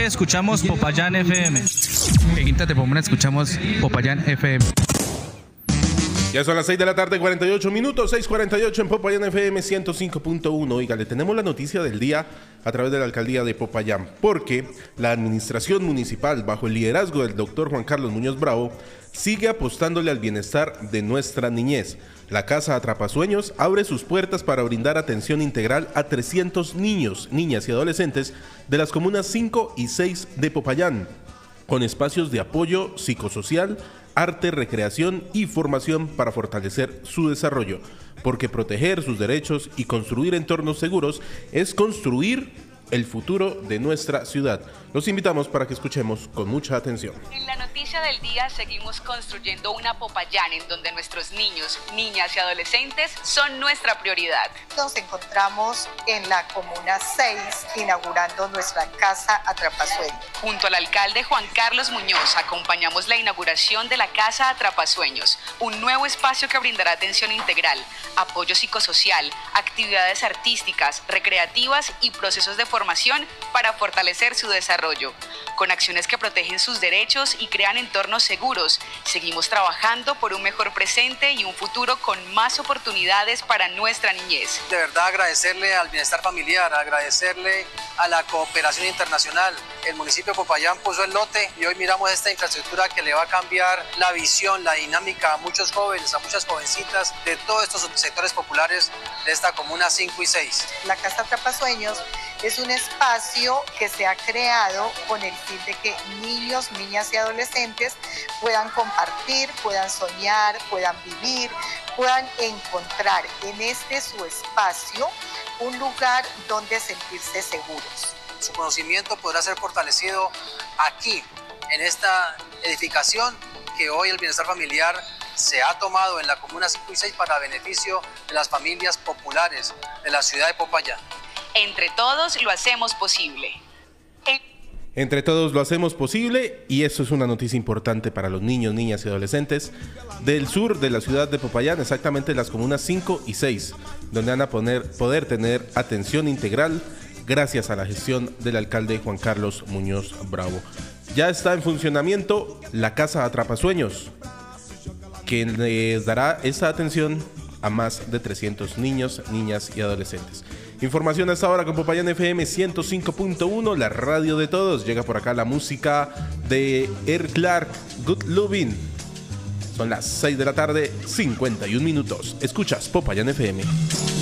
escuchamos Popayán FM. En Quinta de Pomona escuchamos Popayán FM. Ya son las 6 de la tarde, 48 minutos, 6:48 en Popayán FM 105.1. Oiga, le tenemos la noticia del día a través de la alcaldía de Popayán, porque la administración municipal, bajo el liderazgo del doctor Juan Carlos Muñoz Bravo, sigue apostándole al bienestar de nuestra niñez. La Casa Atrapasueños abre sus puertas para brindar atención integral a 300 niños, niñas y adolescentes de las comunas 5 y 6 de Popayán, con espacios de apoyo psicosocial, arte, recreación y formación para fortalecer su desarrollo, porque proteger sus derechos y construir entornos seguros es construir el futuro de nuestra ciudad. Los invitamos para que escuchemos con mucha atención. En la noticia del día seguimos construyendo una Popayán en donde nuestros niños, niñas y adolescentes son nuestra prioridad. Nos encontramos en la Comuna 6 inaugurando nuestra Casa Atrapasueños. Junto al alcalde Juan Carlos Muñoz acompañamos la inauguración de la Casa Atrapasueños, un nuevo espacio que brindará atención integral, apoyo psicosocial, actividades artísticas, recreativas y procesos de formación para fortalecer su desarrollo. Con acciones que protegen sus derechos y crean entornos seguros, seguimos trabajando por un mejor presente y un futuro con más oportunidades para nuestra niñez. De verdad agradecerle al bienestar familiar, agradecerle a la cooperación internacional. El municipio de Popayán puso el lote y hoy miramos esta infraestructura que le va a cambiar la visión, la dinámica a muchos jóvenes, a muchas jovencitas de todos estos sectores populares de esta comuna 5 y 6. La Casa Atrapasueños es un espacio que se ha creado con el fin de que niños, niñas y adolescentes puedan compartir, puedan soñar, puedan vivir, puedan encontrar en este su espacio un lugar donde sentirse seguros. Su conocimiento podrá ser fortalecido aquí, en esta edificación que hoy el bienestar familiar se ha tomado en la comuna 5 y 6 para beneficio de las familias populares de la ciudad de Popayán. Entre todos lo hacemos posible. Entre todos lo hacemos posible, y eso es una noticia importante para los niños, niñas y adolescentes del sur de la ciudad de Popayán, exactamente las comunas 5 y 6, donde van a poder tener atención integral gracias a la gestión del alcalde Juan Carlos Muñoz Bravo. Ya está en funcionamiento la Casa Atrapasueños, que les dará esa atención a más de 300 niños, niñas y adolescentes. Información hasta ahora con Popayán FM 105.1, la radio de todos. Llega por acá la música de Earl Clark, Good Lovin'. Son las 6 de la tarde, 51 minutos. Escuchas Popayán FM.